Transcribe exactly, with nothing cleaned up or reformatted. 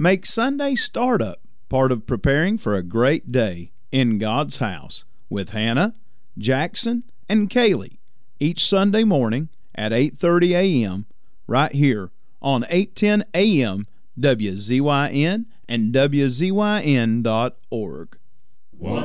Make Sunday Startup part of preparing for a great day in God's house with Hannah, Jackson, and Kaylee each Sunday morning at eight thirty a.m. right here on eight ten A M W Z Y N and W Z Y N dot org.